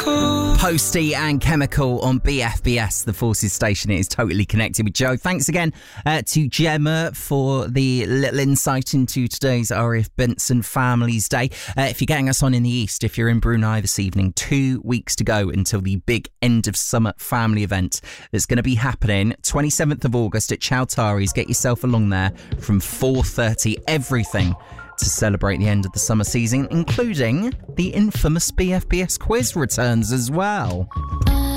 Posty and Chemical on BFBS, the Forces station. It is totally connected with Joe. Thanks again to Gemma for the little insight into today's RAF Benson Families Day. If you're getting us on in the East, if you're in Brunei this evening, 2 weeks to go until the big end of summer family event that's going to be happening 27th of August at Chowtaris. Get yourself along there from 4:30. Everything to celebrate the end of the summer season, including the infamous BFBS quiz returns as well.